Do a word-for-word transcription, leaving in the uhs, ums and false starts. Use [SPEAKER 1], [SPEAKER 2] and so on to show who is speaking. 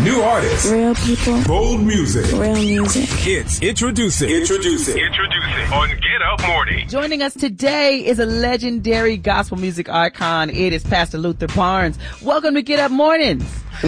[SPEAKER 1] New artists.
[SPEAKER 2] Real people.
[SPEAKER 1] Bold music.
[SPEAKER 2] Real music.
[SPEAKER 1] It's introducing. Introducing.
[SPEAKER 3] Introducing on Get Up Morning.
[SPEAKER 4] Joining us today is a legendary gospel music icon. It is Pastor Luther Barnes. Welcome to Get Up Mornings.